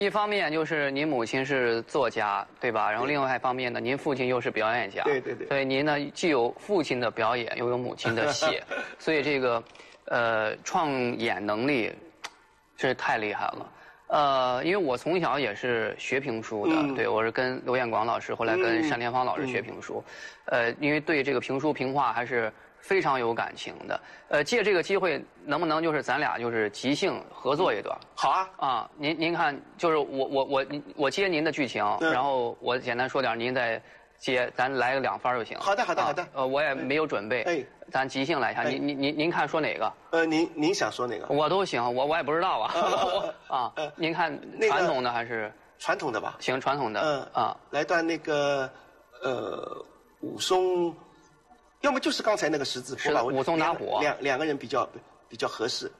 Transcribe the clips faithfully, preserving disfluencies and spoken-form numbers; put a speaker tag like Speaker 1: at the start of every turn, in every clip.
Speaker 1: 一方面就是您母亲是作家，对吧？然后另外一方面呢，您父亲又是表演家，
Speaker 2: 对对对。
Speaker 1: 所以您呢既有父亲的表演，又有母亲的写，所以这个呃创演能力真是太厉害了。呃，因为我从小也是学评书的，嗯、对我是跟刘彦广老师，后来跟单田芳老师学评书，嗯、呃，因为对这个评书评话还是非常有感情的。呃，借这个机会，能不能就是咱俩就是即兴合作一段？
Speaker 2: 好啊。
Speaker 1: 啊，您您看，就是我我我我接您的剧情，嗯、然后我简单说点，您再接，咱来个两番就行。
Speaker 2: 好的好的好的。
Speaker 1: 呃，我也没有准备，哎，咱即兴来一下。您您您您看说哪个？
Speaker 2: 呃，您您想说哪个？
Speaker 1: 我都行，我我也不知道啊。啊，您看传统的还是
Speaker 2: 传统的吧？
Speaker 1: 行，传统的。嗯啊，
Speaker 2: 来段那个呃武松。要么就是刚才那个十字坡吧，
Speaker 1: 武松打虎，
Speaker 2: 两两个人比较比较合适。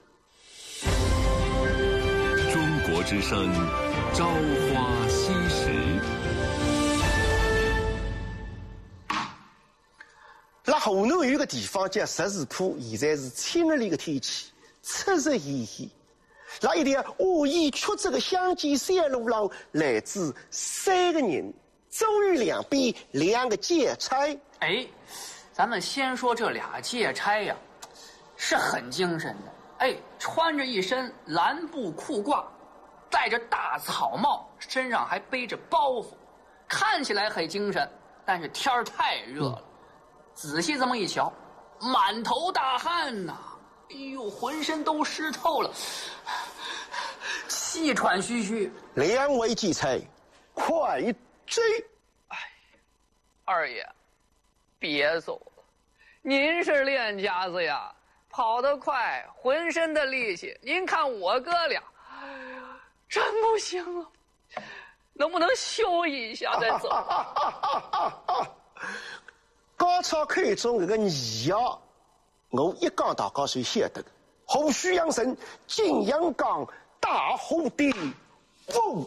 Speaker 3: 中国之声，朝花夕拾。
Speaker 2: 那河南有一个地方叫十字坡，现在是清日里的天气，赤日炎炎。那一条恶意曲折的乡间山路上，来自三个人，走于两边两个劫差。
Speaker 4: 哎。咱们先说这俩劫差呀，是很精神的。哎，穿着一身蓝布裤褂，戴着大草帽，身上还背着包袱，看起来很精神。但是天儿太热了，仔细这么一瞧，满头大汗呐、啊，哎呦，浑身都湿透了，气喘吁吁。
Speaker 2: 两位劫差，快追！
Speaker 1: 哎，二爷。别走了，您是练家子呀，跑得快，浑身的力气。您看我哥俩，哎呀，真不行啊，能不能休息一下再走？
Speaker 2: 刚才看中这个你呀，我一讲大家就晓得的。虎须养生，金阳冈，大虎地，嗡，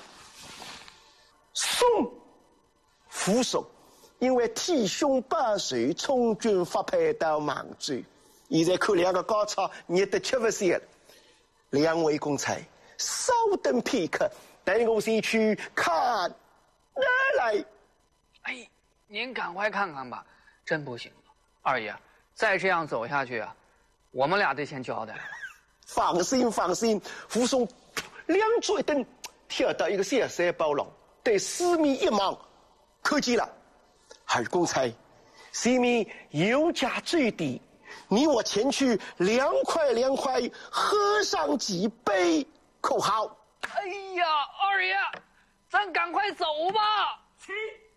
Speaker 2: 松，扶手。因为天凶百岁，从军发配到杭州。现在看两个高超，热得吃不消了。两位公差，稍等片刻，带我先去看哪来。
Speaker 1: 哎，您赶快看看吧，真不行了，二爷，再这样走下去啊，我们俩得先交代了。
Speaker 2: 放心放心，武松两脚一蹬，跳到一个小山包上，对四面一望，看见了。二公差，前面有家坠地，你我前去凉快凉快，喝上几杯，可好？
Speaker 1: 哎呀，二爷，咱赶快走吧。
Speaker 4: 去。